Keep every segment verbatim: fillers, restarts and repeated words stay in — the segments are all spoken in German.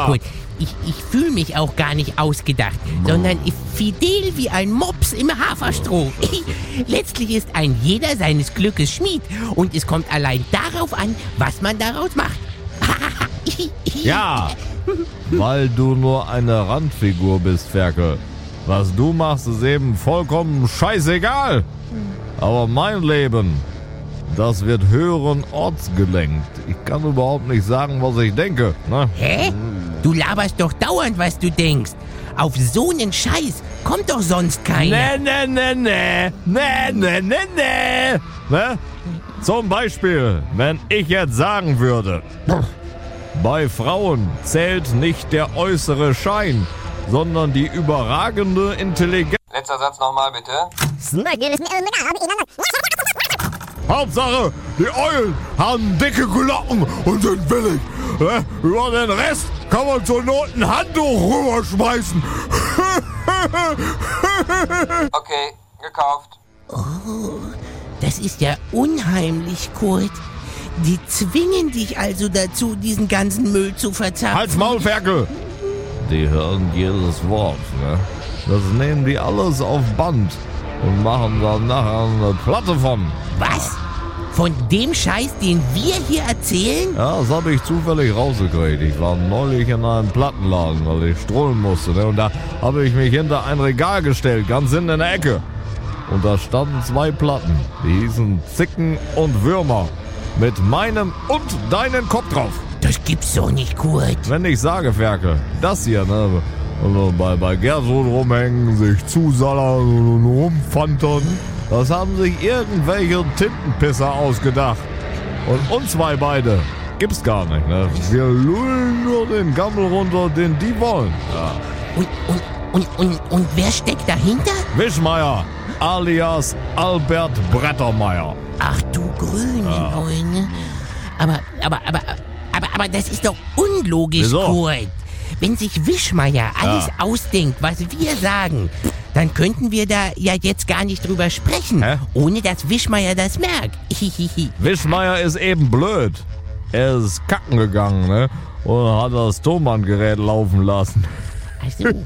Kurt. Ich, ich fühle mich auch gar nicht ausgedacht, sondern fidel wie ein Mops im Haferstroh. Letztlich ist ein jeder seines Glückes Schmied und es kommt allein darauf an, was man daraus macht. Ja, weil du nur eine Randfigur bist, Ferkel. Was du machst, ist eben vollkommen scheißegal. Aber mein Leben, das wird höheren Orts gelenkt. Ich kann überhaupt nicht sagen, was ich denke. Ne? Hä? Du laberst doch dauernd, was du denkst. Auf so einen Scheiß kommt doch sonst keiner. Ne, ne, ne, ne. Ne, ne, ne, ne. Ne? Zum Beispiel, wenn ich jetzt sagen würde, bei Frauen zählt nicht der äußere Schein, sondern die überragende Intelligenz. Letzter Satz nochmal, bitte. Hauptsache, die Eulen haben dicke Glocken und sind billig. Ne? Über den Rest kann man zur Not ein Handtuch rüberschmeißen. Okay, gekauft. Oh, das ist ja unheimlich, Kurt. Die zwingen dich also dazu, diesen ganzen Müll zu verzapfen. Halt's Maul, Ferkel! Die hören jedes Wort, ne? Das nehmen die alles auf Band und machen dann nachher eine Platte von. Was? Von dem Scheiß, den wir hier erzählen? Ja, das habe ich zufällig rausgekriegt. Ich war neulich in einem Plattenladen, weil ich strollen musste, ne? Und da habe ich mich hinter ein Regal gestellt, ganz hinten in der Ecke. Und da standen zwei Platten, die hießen Zicken und Würmer. Mit meinem und deinem Kopf drauf. Das gibt's doch nicht, Kurt. Wenn ich sage, Ferkel, das hier, ne? Also bei, bei Gertrud rumhängen, sich zusallern und rumfantern, das haben sich irgendwelche Tintenpisser ausgedacht. Und uns zwei beide gibt's gar nicht, ne? Wir lullen nur den Gammel runter, den die wollen. Ja. Und, und, und, und, und wer steckt dahinter? Wischmeier, alias Albert Brettermeier. Ach du grüne Ja. Neune. Aber, aber, aber, aber, aber das ist doch unlogisch, Wieso? Kurt. Wenn sich Wischmeier alles Ja. ausdenkt, was wir sagen, dann könnten wir da ja jetzt gar nicht drüber sprechen, Hä? ohne dass Wischmeier das merkt. Hihihi. Wischmeier ist eben blöd. Er ist kacken gegangen, ne? Und hat das Thomann-Gerät laufen lassen. Ach so.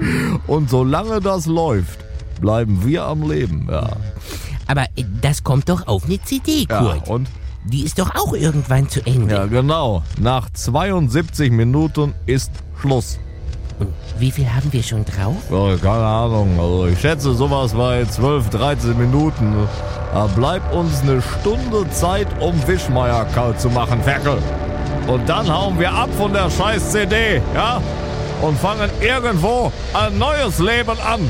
Und solange das läuft, bleiben wir am Leben, ja. Aber äh, das kommt doch auf eine C D, Ja, Kurt. und? Die ist doch auch irgendwann zu Ende. Ja, genau. Nach zweiundsiebzig Minuten ist Schluss. Und wie viel haben wir schon drauf? Ja, keine Ahnung. Also ich schätze sowas bei zwölf, dreizehn Minuten. Da bleibt uns eine Stunde Zeit, um Wischmeier kalt zu machen, Ferkel. Und dann hauen wir ab von der scheiß C D, ja? Und fangen irgendwo ein neues Leben an.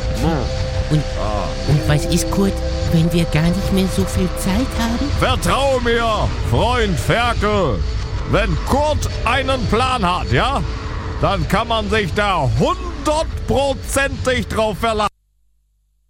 Und, und was ist, Kurt, wenn wir gar nicht mehr so viel Zeit haben? Vertrau mir, Freund Ferkel. Wenn Kurt einen Plan hat, ja? Dann kann man sich da hundertprozentig drauf verlassen.